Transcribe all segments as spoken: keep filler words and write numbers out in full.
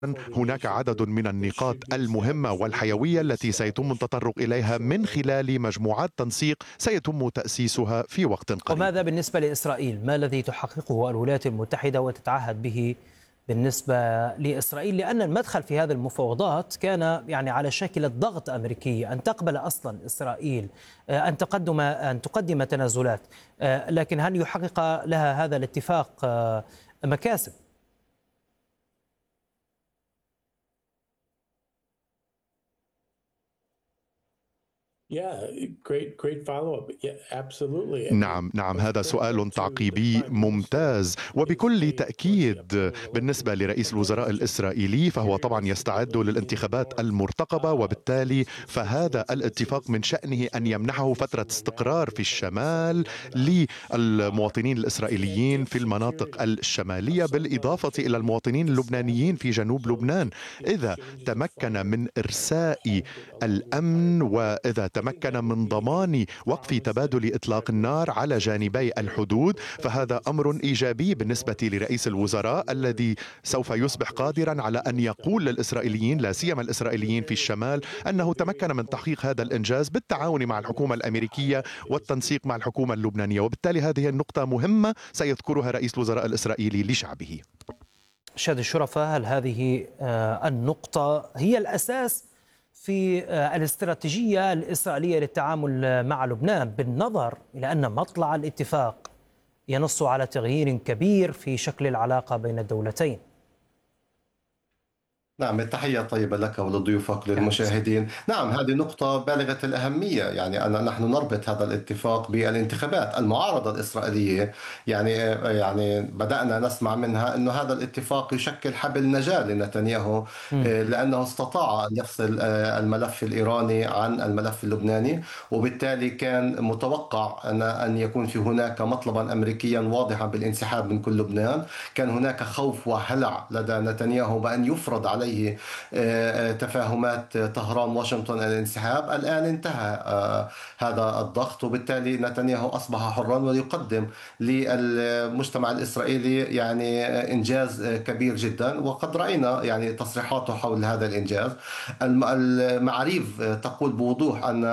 هناك عدد من النقاط المهمة والحيوية التي سيتم التطرق إليها من خلال مجموعات تنسيق سيتم تأسيسها في وقت قريب. وماذا بالنسبة لإسرائيل؟ ما الذي تحققه الولايات المتحدة وتتعهد به بالنسبة لإسرائيل؟ لأن المدخل في هذه المفاوضات كان يعني على شكل ضغط أمريكي أن تقبل أصلا إسرائيل أن تقدم أن تقدم تنازلات، لكن هل يحقق لها هذا الاتفاق مكاسب؟ نعم نعم هذا سؤال تعقيبي ممتاز، وبكل تأكيد بالنسبة لرئيس الوزراء الإسرائيلي فهو طبعا يستعد للانتخابات المرتقبة، وبالتالي فهذا الاتفاق من شأنه أن يمنحه فترة استقرار في الشمال للمواطنين الإسرائيليين في المناطق الشمالية، بالإضافة إلى المواطنين اللبنانيين في جنوب لبنان. إذا تمكن من إرساء الأمن وإذا تمكن من ضمان وقف تبادل إطلاق النار على جانبي الحدود فهذا أمر إيجابي بالنسبة لرئيس الوزراء الذي سوف يصبح قادرا على أن يقول للإسرائيليين لا سيما الإسرائيليين في الشمال أنه تمكن من تحقيق هذا الإنجاز بالتعاون مع الحكومة الأمريكية والتنسيق مع الحكومة اللبنانية، وبالتالي هذه النقطة مهمة سيذكرها رئيس الوزراء الإسرائيلي لشعبه. شاد الشرفة، هل هذه النقطة هي الأساس في الاستراتيجية الإسرائيلية للتعامل مع لبنان، بالنظر إلى أن مطلع الاتفاق ينص على تغيير كبير في شكل العلاقة بين الدولتين؟ نعم، التحية طيبة لك ولضيوفك للمشاهدين. نعم، هذه نقطة بالغة الأهمية، يعني أن نحن نربط هذا الاتفاق بالانتخابات. المعارضة الإسرائيلية يعني يعني بدأنا نسمع منها أنه هذا الاتفاق يشكل حبل نجاة لنتنياهو، م. لأنه استطاع أن يفصل الملف الإيراني عن الملف اللبناني، وبالتالي كان متوقع أن أن يكون في هناك مطلبا أمريكيا واضحا بالانسحاب من كل لبنان. كان هناك خوف وهلع لدى نتنياهو بأن يفرض عليه تفاهمات طهران واشنطن الانسحاب. الآن انتهى هذا الضغط، وبالتالي نتنياهو أصبح حرا ويقدم للمجتمع الإسرائيلي يعني إنجاز كبير جدا، وقد رأينا يعني تصريحاته حول هذا الإنجاز. المعاريف تقول بوضوح أن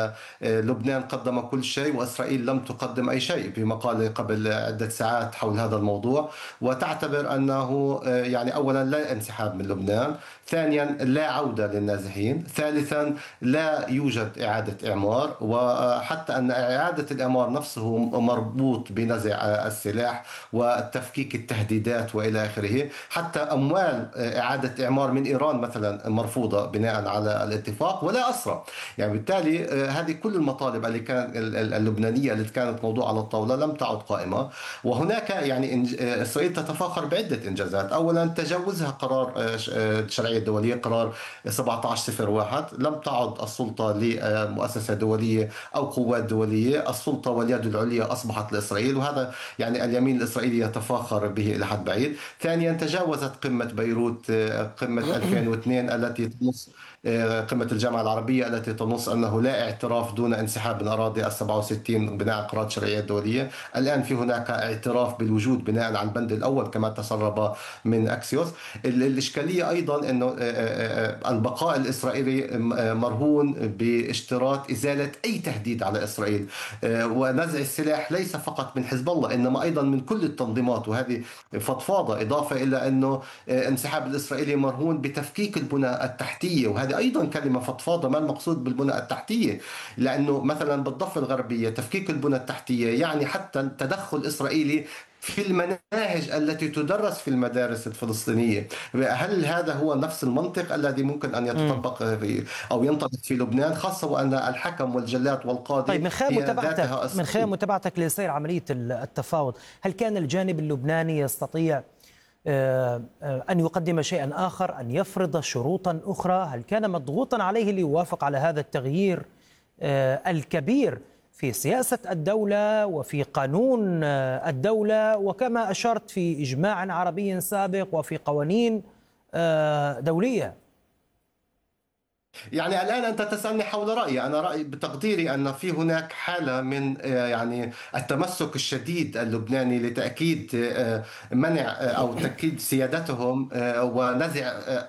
لبنان قدم كل شيء وإسرائيل لم تقدم أي شيء، في مقالة قبل عدة ساعات حول هذا الموضوع، وتعتبر أنه يعني أولا لا انسحاب من لبنان، ثانيا لا عودة للنازحين، ثالثا لا يوجد إعادة إعمار، وحتى أن إعادة الإعمار نفسه مربوط بنزع السلاح وتفكيك التهديدات وإلى آخره. حتى أموال إعادة إعمار من إيران مثلا مرفوضة بناء على الاتفاق، ولا أسرى. يعني بالتالي هذه كل المطالب اللي كان اللبنانية اللي كانت موضوع على الطاولة لم تعد قائمة. وهناك يعني إسرائيل تتفاخر بعدة إنجازات. أولا تجاوزها قرار الشرعية الدولية، قرار سبعة عشر صفر واحد. لم تعد السلطة لمؤسسة دولية أو قوات دولية، السلطة واليد العليا أصبحت لإسرائيل، وهذا يعني اليمين الإسرائيلي يتفاخر به إلى حد بعيد. ثانيا تجاوزت قمة بيروت، قمة ألفين واثنين التي تنص قمة الجامعة العربية التي تنص أنه لا اعتراف دون انسحاب من أراضي السبعة وستين بناء على قرارات الشرعية الدولية. الآن في هناك اعتراف بالوجود بناء على البند الأول كما تسرب من أكسيوس. الإشكالية أيضا أنه البقاء الإسرائيلي مرهون باشتراط إزالة أي تهديد على إسرائيل، ونزع السلاح ليس فقط من حزب الله إنما أيضا من كل التنظيمات، وهذه فضفاضة. إضافة إلى أنه انسحاب الإسرائيلي مرهون بتفكيك البنى التحتية، وهذه أيضا كلمة فضفاضة. ما المقصود بالبنى التحتية؟ لأنه مثلا بالضفة الغربية تفكيك البنى التحتية يعني حتى تدخل إسرائيلي في المناهج التي تدرس في المدارس الفلسطينية. هل هذا هو نفس المنطق الذي ممكن أن يتطبق في أو ينطبق في لبنان، خاصة وأن الحكم والجلاد والقاضي طيب، من خلال هي متابعتك ذاتها من خلال متابعتك لسير عملية التفاوض، هل كان الجانب اللبناني يستطيع أن يقدم شيئا آخر، أن يفرض شروطا أخرى؟ هل كان مضغوطا عليه ليوافق على هذا التغيير الكبير في سياسة الدولة وفي قانون الدولة، وكما أشرت في إجماع عربي سابق وفي قوانين دولية؟ يعني الآن أنت تسألني حول رأيي. أنا رأيي بتقديري أن في هناك حالة من آه، يعني التمسك الشديد اللبناني لتأكيد آه، منع آه، أو تأكيد سيادتهم آه، ونزع آه،